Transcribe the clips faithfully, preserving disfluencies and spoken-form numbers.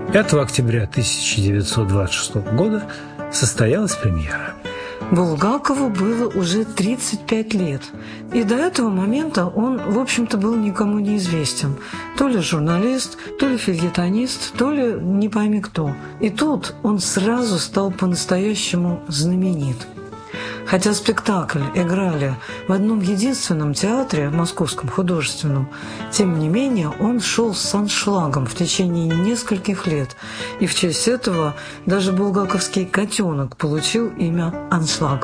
пятого октября тысяча девятьсот двадцать шестого года состоялась премьера. Булгакову было уже тридцать пять лет, и до этого момента он, в общем-то, был никому неизвестен. То ли журналист, то ли фельетонист, то ли не пойми кто. И тут он сразу стал по-настоящему знаменит. Хотя спектакль играли в одном единственном театре, в Московском художественном, тем не менее он шел с аншлагом в течение нескольких лет, и в честь этого даже булгаковский котенок получил имя «Аншлаг».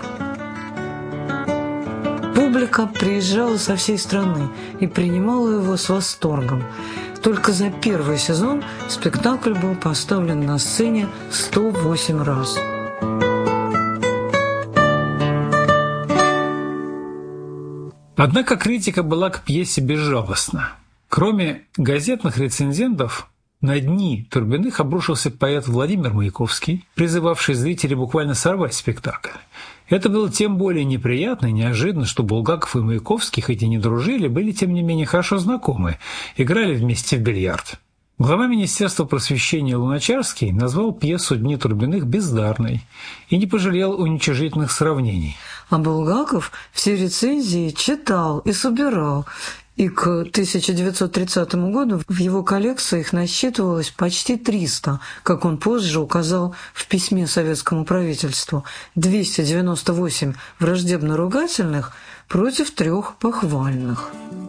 Публика приезжала со всей страны и принимала его с восторгом. Только за первый сезон спектакль был поставлен на сцене сто восемь раз. Однако критика была к пьесе безжалостна. Кроме газетных рецензентов, на дни Турбиных обрушился поэт Владимир Маяковский, призывавший зрителей буквально сорвать спектакль. Это было тем более неприятно и неожиданно, что Булгаков и Маяковский, хоть и не дружили, были тем не менее хорошо знакомы, играли вместе в бильярд. Глава Министерства просвещения Луначарский назвал пьесу «Дни Турбиных» бездарной и не пожалел уничижительных сравнений. А Булгаков все рецензии читал и собирал, и к тысяча девятьсот тридцатому году в его коллекции их насчитывалось почти триста, как он позже указал в письме советскому правительству, двести девяносто восемь враждебно-ругательных против трех похвальных.